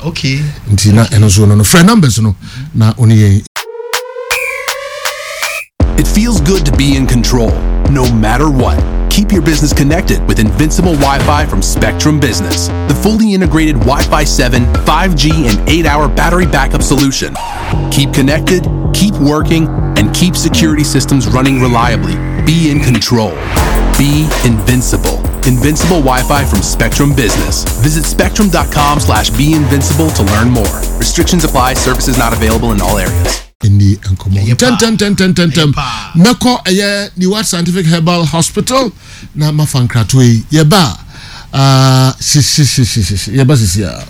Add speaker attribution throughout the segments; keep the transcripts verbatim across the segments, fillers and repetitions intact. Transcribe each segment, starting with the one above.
Speaker 1: Okay.
Speaker 2: Ntina eno so no friend numbers no na oni.
Speaker 3: It feels good to be in control, no matter what. Keep your business connected with Invincible Wi-Fi from Spectrum Business, the fully integrated Wi-Fi seven, five G, and eight hour battery backup solution. Keep connected, keep working, and keep security systems running reliably. Be in control. Be invincible. Invincible Wi-Fi from Spectrum Business. Visit spectrum.com slash be invincible to learn more. Restrictions apply. Services not available in all areas.
Speaker 2: In the uncommon ten ten ten ten ten ten Meko aye the What Scientific Herbal Hospital na mafankratwe yeba ah si si si si si yeba si ya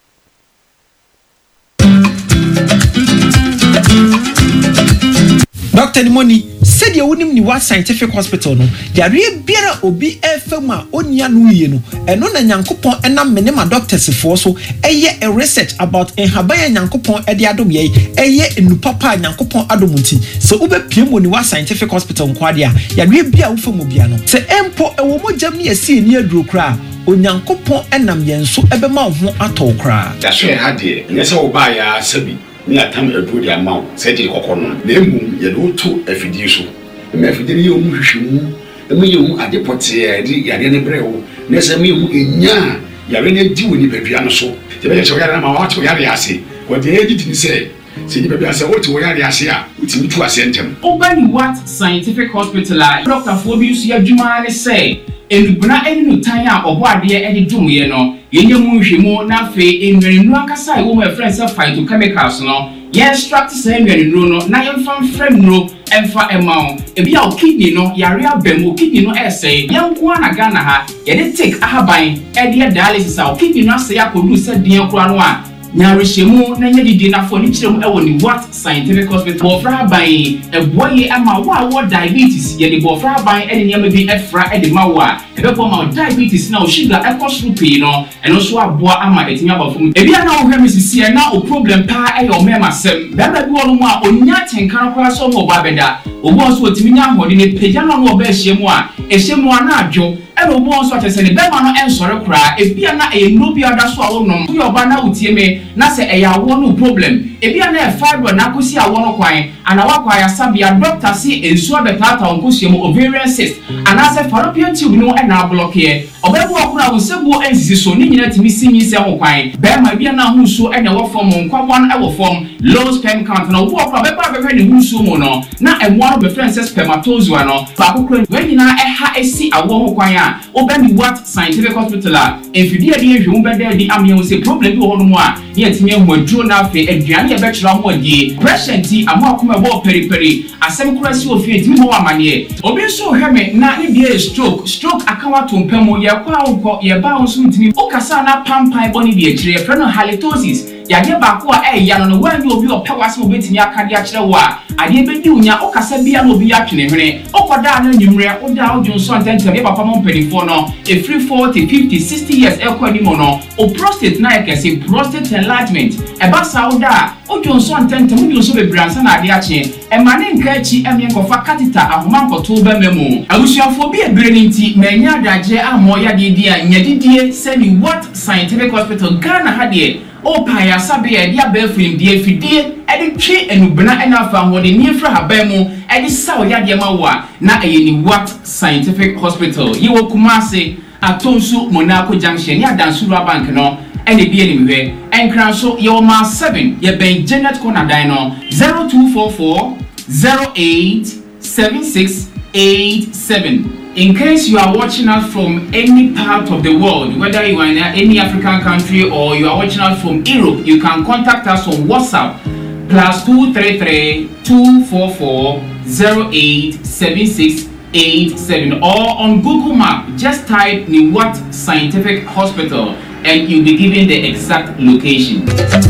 Speaker 1: Doctor Nimoni said you wouldn't ni What Scientific Hospital no yare biara obi efema onia no ye no eno na nyankopon enam menema doctors for so eye a research about enhaban nyankopon e de adom ye eye enupapa nyankopon adomunti so ube piemo ni What Scientific Hospital nkwade a yare bia wo femu bia no se empo ewo mojam ni esi ni aduro kra onyankopon enam yenso ebema ho atokra
Speaker 4: ya so ha de nyese wo ba ya sabi ni atam edu di amount se di kokono na emu ye do to afidi so me afidi ye omu hwehwemu emu ye omu adepote ya di ya ne brewo na se me omu enya ya re ne di woni badua no so te be ye so ya na ma wa to ya re ase wo de ye di ni se se di badua se wo to ya re ase a utimi tu ase ntem
Speaker 5: Obani What Scientific Hospital Doctor Fobius ya dwuma ne say enubna enu tan a obo ade e de dwumoye no yenye mu hwemu na fe enwenu akasa e wo ma friends of phytochemicals no ye extract say enwenu no na yemfa frem no emfa emao ebi a kidney no yare abem kidney no essay yanko na Ghana ha ye de take ahaban e de dialysis a kidney no say akodu se den kura no a nyarehemu na nyedidi na fo ni kiremu e woni What Scientific Hospital bofra ban e boye ama wa wo diabetes ye de bofra ban e de nyama bi efra e de mawa e be bo ma diabetes na o sugar e koso pe no eno so aboa ama etimi abafum e bia na wo hwemi sisi e na o problem pa e yo mema sem da ba bi wo no a onya tenkan kwa so mo ba beda obo so otimi nya hode ne peja no no ba hyiemu a e hyemu ana adwo e no bo so atese ne be ma no ensore kra e bia na e no bia da so a wo nom yo ba na utie me na se e ya wo no problem e bia na e fiber na kosi a wo no kwan ana wa kwa ya sabia doctor si enso betata onkosi mo ovarian cyst ana se fallopian tube no e na block ye obebu akura wo sebu ensisi so ni nyina timi simi se ho kwan be ma bia na hu so e na wo form nkwawan e wo form low sperm count na wo akura be ba be ne hu so mo no na e mo no be friends spermatozoa no ba akura we nyina e ha esi awo ho kwan a obani What Scientific Hospital a enfidi e de ehwe be da di amye wo se problem bi wo no mo a ne atimi ehwo aduro na afi aduane e be kira ho adie pressure ti amo akoma bo periperi asem kura si ofi etimi mo amane obi so hweme na ne bia stroke stroke akawa to mpamo ye kwa onko ye ba onso ntimi okasa na pampan boni bi akire frɛ no halitosis yade ba ko a e ya no no wan obi opawase obetimi akade akire wo a ade bedi unya okasa bia no obi atwene hwene okoda na nyimre oda odwonso antentem ye papa mo mpanifo no e free forty fifty sixty years e kwa ni mo no o prostate na ekese prostate enlargement e ba sauda odwonso antentem odwonso bebransa na ade ache e mane nka achi emye nkofa catheter ahoma nkoto ba memu abusuafo bi ebere nti manya adagye amo ya de dia nyadidie semi What Scientific Hospital Ghana ha de o pa ya sabe ya dia ba fim die fidie e de twe enubna e na afa ho de niefra haban mu e de saw ya de ma wa na e ni What Scientific Hospital yi wo Kumase atonsu Monaco Junction ya Dansura Bank no ene bi eni hwe enkran so ye o ma seven ye ben Janet Konadan no zero two four four zero eight seven six eight seven. In case you are watching us from any part of the world, whether you are in any African country or you are watching us from Europe, you can contact us on WhatsApp plus two three three two four four zero eight seven six eight seven or on Google Map just type the What Scientific Hospital and you'll be given the exact location.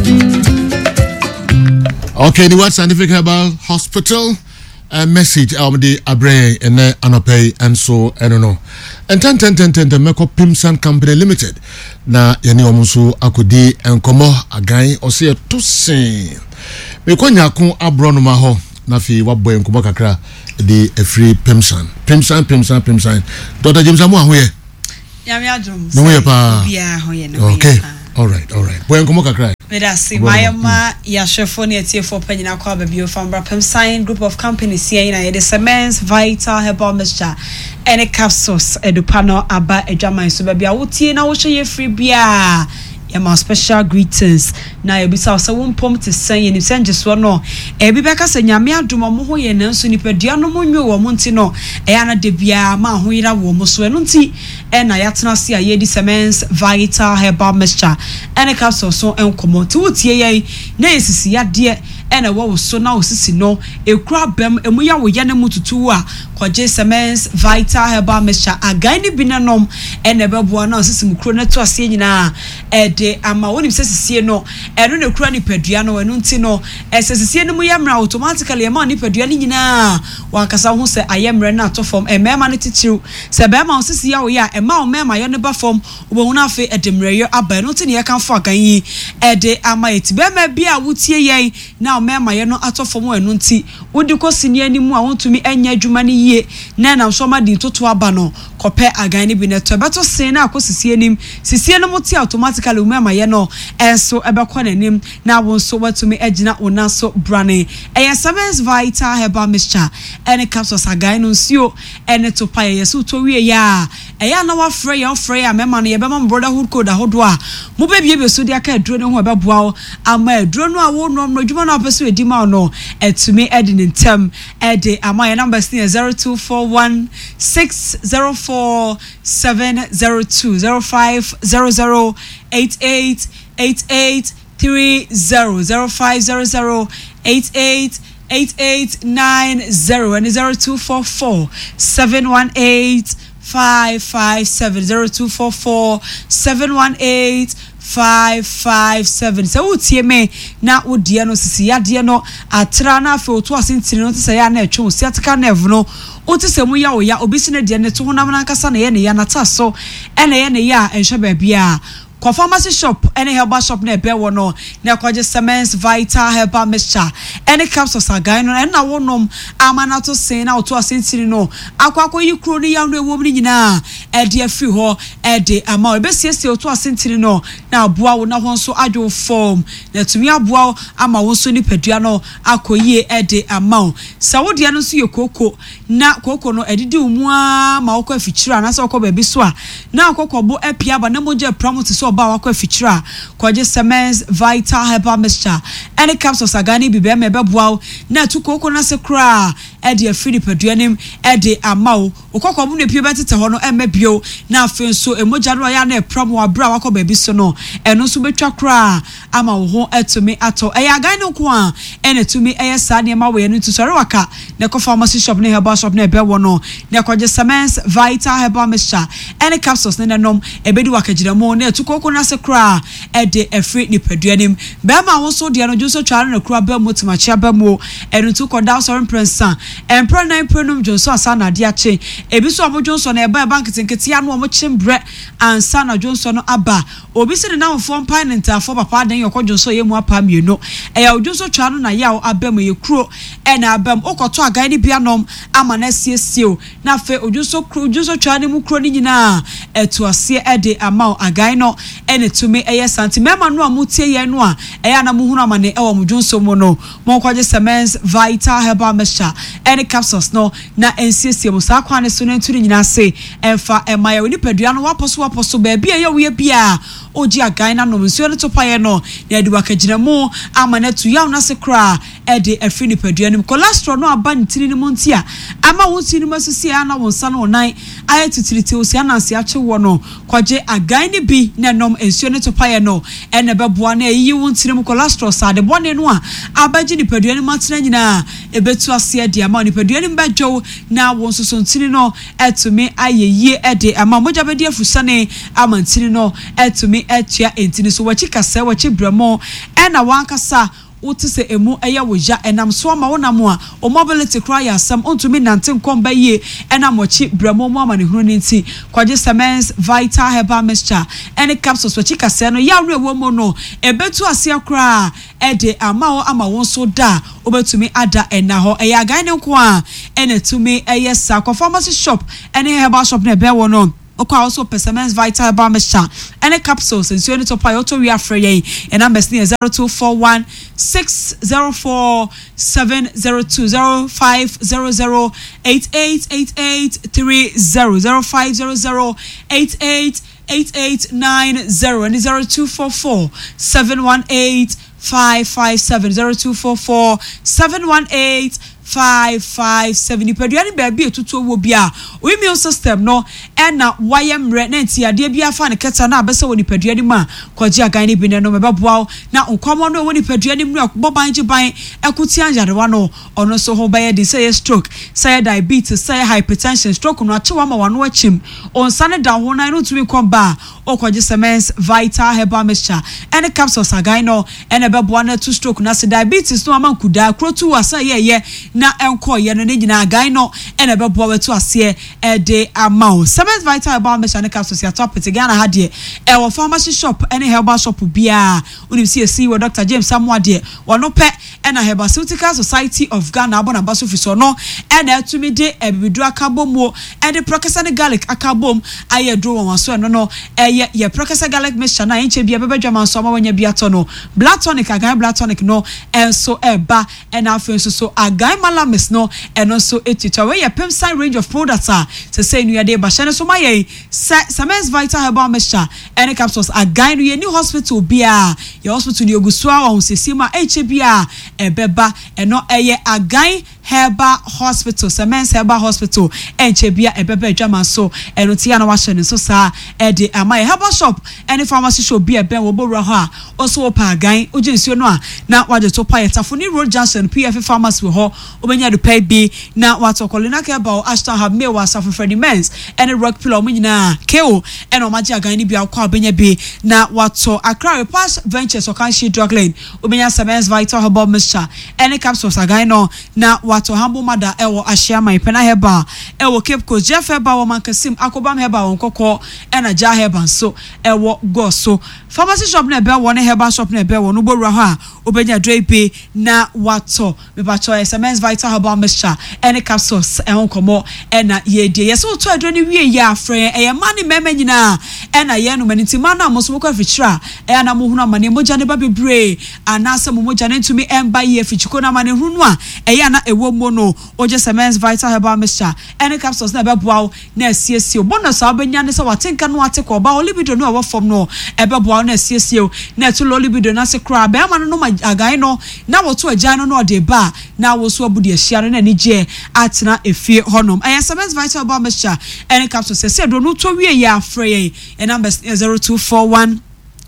Speaker 2: Okay, the What Scientific Herbal Hospital a message um the abre and anope and so I don't know. And ten ten ten ten the Meko Pimsan Company Limited na yani omuso akodi enkomo agan o se to sen. Me konya ko abrono ma ho na fi wabo enkomo kakra the free Pimsan. Pimsan Pimsan Pimsan. Doctor James Amu ahoye.
Speaker 6: Ya me adrum.
Speaker 2: No we pa.
Speaker 6: Bia hoye no.
Speaker 2: Okay. All right, all right. Boy enkomo kakra.
Speaker 6: Medasi Mayama Yashefoni etie for Penina Kwa Baby from Brapem Sign group of companies here in the Cements Vital Herbal Mixture and a capsules edupano aba ejama so baby awutie na wo hye free bia my special greetings na ebisa so won pom te san ye ni sanje so no e bi beka se nyame adom mo ho ye nanso nipadua no mo nwo wo mo nti no e ya na de bia ma ho yira wo mo so eno nti e na yatena se a ye di Cements Vital Herbal Mixture ene capsule so enkomo ti wotie ye na esisi yade ene wo so na osisi no ekura bam emu ya wo ye na mututu a kwaje Cements Vital Herbal Mixture agan ni binanom ene beboa na osisi mukro na to ase nyina e de ama woni sesisie no eno na kura ni padua no eno nti no esesisie no mu yemra automatically e ma ni padua ni nyina wankasa ho se ayemre na to form e mema no titiru se be ma osisi ya wo ya e ma o mema ye ne ba form obo hu afi edemreyo aba no nti ne ye kan fo agan yi e de ama etibe ma bia wotie yen na o mema ye no ato form eno nti wodi ko sini animu a wontumi enya adwuma ni yie na na so ma di toto aba no kope agan ni bi ne to beto sen na akosisie nim sisie no muti automatically umema ye no enso ebekọ nanim na wonso watumi agina onaso brane eya Cements Vital Herbal Mixture ene capsules agan no nsio ene to pa ye so to wie ya eya na wa frɛ ya frɛ ya mema no ye bema brotherhood code ahodo a mo be bie be so dia ka aduro no ho ebeboa ama aduro no a wo no no dwuma na opeso edima no etumi edi ntem edi ama ye number zero two four one six zero four seven zero two zero five zero zero eight eight eight eight three zero zero five zero zero eight eight eight eight nine zero and zero two four four seven one eight five five seven zero two four four seven one eight five five seven. So utie me na udie no sisi yade no atra na afi oto asentire no tse ya na etwe osiatika nerve no otu se mu ya oya obisi na de ne to honam na nkasa na ye ne ya na taso ene ye ne ya enhwe ba bia kwa pharmacy shop any herbal shop na ebe wo no na kwaje Cements Vital Herbal Mixture any capsules agan no na wonom amana to sen na oto asentire no akwa akwa yikro ni ya no ewom ni nyina e de afi ho e de ama ebe siesie oto asentire no na aboa wo na ho nso adwo form na tumi aboa ama wo nso ni padua no akoyie e de ama sa wo de no nso ye koko na koko no edidi umua ma wo kwa fichira na sa wo kwa baby so a na kokobo epia ba na moje promote so ba wa kwa fichira kwaje Cements Vital Herbal Mixture any capsules agani bibe me beboa na tu koko na se kra e de afiri padua nim e de amawo kokobo no pie betete ho no emebio na afen so emoja no ya na promo abra wa kwa baby so no eno so betwa kra ama wo ho etumi ato e ya agani ko a ene tumi e sa ne ma we no tusore waka na ko pharmacy shop ne herbal shop na ebe wo no na kwaje Cements Vital Herbal Mixture any capsules ne nom ebedi wakagina mo na tu koko na se kra e de afri ni padua nim be ma wo so de no ju so tware na kra ba mo timachi ba mo eno tu ko down sorry prince empro nine prenum jonso asa na de ache ebi so obo jonso na e ba bank tinketi ya no omo chimbre ansa na jonso no aba obi se na fo mpa ne ntafo papa den yoko jonso ye mu apa mieno e ya jonso tware no na ya abam ye kro e na abam okoto agan ni bia nom ama na siesie na fe ojonso kro jonso tware mu kro ni nyina etu ase e de ama agan no ene tumi eye santi mema no amutie ye no a eya na muhunu amane e wo mudwonso mu no mo kwaje Cements Vital Herbal Mixture ene capsules no na ensiesie mu sa kwane so na nturi nyina se emfa emaya oni padua no waposo waposo ba bia ye wo bia oji agan na no nsuo ne topaye no na edi wakagina mu amane tu yaw na se kra e de afri ni padua nim cholesterol no aba ntiri ni mu ntia ama wo ntiri mu asisi ana wo nsa no nan aye titiriti osi ananse ache wo no kwaje agan ni bi na nom ensuo ne topaye no ene beboa na eyi wo ntiri mu cholesterol sa de bone no a abaji ni padua ni matena nyina ebetu ase de ama ni padua ni mbadwo na wo nso so ntiri no etumi ayeye e de ama moja bedi afusane ama ntiri no etumi etua entini so wachi kasa wachi bramo ena wankasa wote se emu eya woja enam so ama wonam a o mobility cry asam ontumi nante nkomba ye enam wachi bramo mu ama ne hunu nti kwaje Cements Vital Herbal Mixture any capsules wachi kasa no ya rewo mo no ebetu ase akra e de ama wo ama won so da obetumi ada ena ho eya gan ne nko a ene tumi eye sa ko pharmacy shop any herbal shop na be wo no okwa also Perseverance Vital Herbal Mixture any capsules and so any top auto we are free and number is zero two four one six zero four seven zero two zero five zero zero eight eight eight eight three zero zero five zero zero eight eight eight eight nine zero and zero two four four seven one eight five five seven zero two four four seven one eight five five seven. Ipeduani baby etutu wo bia o immune system no e na wayem re na ntia de bia fa ne keta na abese woni peduani ma kwaji agan ne bi ne no mebeboa na nkomo no woni peduani mu akbo banje ban ekuti anjarewa no ono so ho baye de say stroke say diabetes say hypertension stroke no achewa ma wano achim onsane da ho na no tumi komba o kwaji Semens Vital Herbal Mixture ene capsules agan no ene beboa na to stroke na say diabetes no amankuda krotu wasa ye ye na enko ye no ne nyina gan no ene beboa wetu ase e de amount Semens Vital Herbal Mixture ne capsules ya top it Ghana ha de e wo pharmacy shop ene herbal shop bia unim see see wo Doctor James Samuel de wono pe ena Herbal Society of Ghana abona baso fiso no ene atumi de ebibidu akabomu ene processed garlic akabom aye do won so no no eye ye processed garlic mixture na enche bia bebedwa man so ma wanya bia to no blood tonic agan blood tonic no enso eba ena afen so so agan malamis no eno so etita we ye Pemsan range of products are to say nu yade ba shene so ma ye Semens Vital Herbal Mixture ene capsules agan ye new hospital bia ye hospital ni ogusua wa sesima enche bia ebeba eno eye agan Herbal Hospital Semens Herbal Hospital enche bia ebeba adwaman so eno tia na wa hye ne so sa e de amay herbal shop any pharmacy shop bia ben wo bowra ho a oso wo pa agan ojensuo no a na waje to pa yetafoni road junction P F pharmacy ho obenya do pay bi na watokolina ke ba Ashton have me was for Freddie Mens any rock pillow munyina keo eno maji agan ni bia kwa obenya bi na wato Accra Pass Ventures Okanshi Drug Lane obenya Semens Vital Herbal Mixture any capsules agan no na wato Humble Mother ewo Ashia my pena herbal ewo Cape Coast Jeff herbal wo mankasim akobam herbal won kokko ena ja herbal so ewo go so pharmacy shop na be won herbal shop na be won no borua ho a obenya drape na wato me ba cho Semens Vital Herbal Mixture any capsules e won komo ena ye die ye so to adro ni wie ye afre e ye mani mema nyina ena ye no maniti mana moso ko afichira e ana mo hunu amane moja ne ba bebre anase mo moja ne ntumi emba ye afichiko na amane hunu a e ye na ewo mo no oje Semens Vital Herbal Mixture any capsules na be boa na asiesie bonus a obenya ne se watenka no ate ko ba olibido no a wofom no e be boa na asiesie na to olibido na se kra be ama no agan no na woto agyan no no de ba na wo so abudi ahia no na ni je atena efie honom I Semens Vital Herbal Mixture any capsules se se do no to wie ya frey and number zero two four one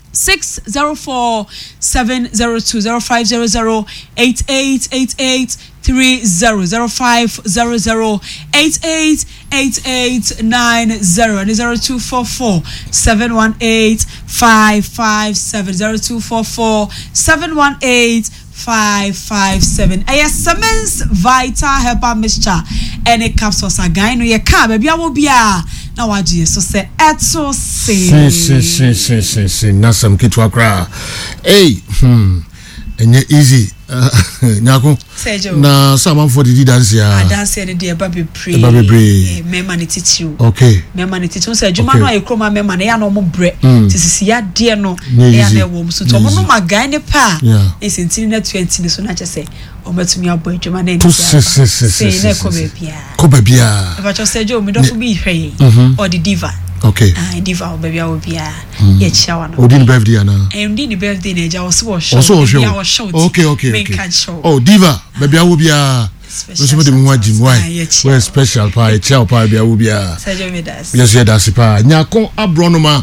Speaker 6: six zero four seven zero two zero five zero zero eight eight eight eight three zero zero five zero zero eight eight eight eight nine zero and zero two four four seven one eight five five seven zero two four four seven one eight five five seven. I Semens Vital Herbal Mixture any capsules agan no ye ka ba bia wo bia na waje so se eto se
Speaker 2: se se se se se na sam kitwa kra eh hmm enye easy nyako na someone for the dance ya
Speaker 6: dance ya de ba be pray
Speaker 2: ba be pray
Speaker 6: mema ne titiw
Speaker 2: okay
Speaker 6: mema ne titiw se adwuma no ayekroma mema ne ya no mo bre tisisi ya de no ya na wo mso to mo no magan ne pa esentini na twenty ne so na chese o metumi abo adwuma na ni
Speaker 2: se se se se
Speaker 6: ne ko be bia
Speaker 2: ko be bia
Speaker 6: e ba cho se jo mi do fu bi hwe or the diva
Speaker 2: okay
Speaker 6: ah diva baby awo bia ye chawa no
Speaker 2: odin birthday ana
Speaker 6: eh ndin birthday na ja wo so show
Speaker 2: so show okay okay okay oh diva baby awo bia so mo de mo wajim why we special pa e chawa pa bia wo bia
Speaker 6: sajo me das
Speaker 2: yes ye das pa nyako abronoma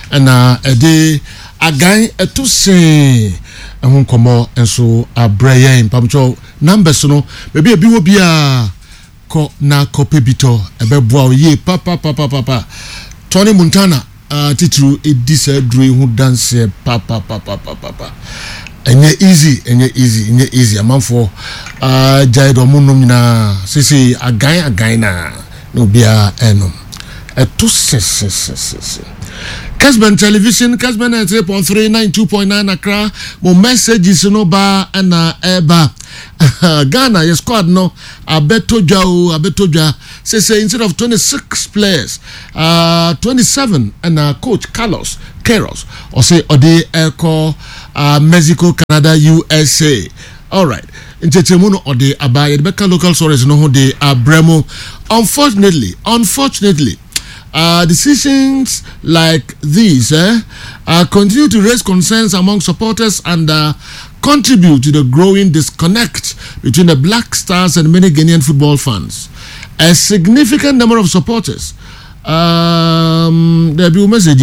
Speaker 2: na e de agan eto se ehun komo enso abrayen pamcho numbers no baby e bi wo bia ko na kope bito ebe boa ye pa pa pa pa pa Tony Montana uh, titru edisa dre hu dance pa pa pa pa pa pa enye easy enye easy enye easy amanfo uh, jaido munum nyina sisi agan agan na no bia enom eto se se se se Casban Television, Casban three point three, nine two point nine Accra. Mo messages no ba na eba. Ghana, your squad no. Abeto Jao, Abeto Ja. Say say instead of twenty-six players, uh, twenty-seven and uh, coach Carlos Queiroz or say Ode Echo, uh, Mexico, Canada, U S A. All right. In Chechemuno or the Abaye, the Becca local sources know the Abremo. Unfortunately, unfortunately, uh, decisions like these eh, uh, continue to raise concerns among supporters and uh, contribute to the growing disconnect between the Black Stars and many Ghanaian football fans. A significant number of supporters, um, there be a message,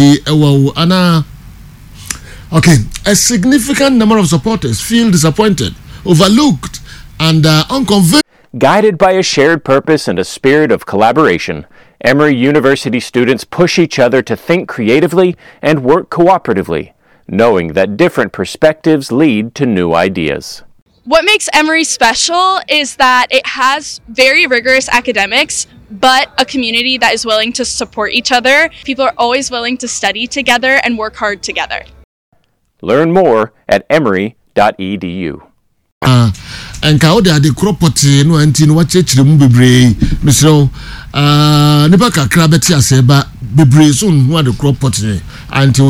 Speaker 2: okay, a significant number of supporters feel disappointed, overlooked, and uh, unconvinced.
Speaker 7: Guided by a shared purpose and a spirit of collaboration, Emory University students push each other to think creatively and work cooperatively, knowing that different perspectives lead to new ideas.
Speaker 8: What makes Emory special is that it has very rigorous academics, but a community that is willing to support each other. People are always willing to study together and work hard together.
Speaker 7: Learn more at emory dot e d u.
Speaker 2: Uh, and Kaode ade kropoti no anti no wachechire mu bebre misro uh ne baka krabeti aseba bebre so no ade kropoti anti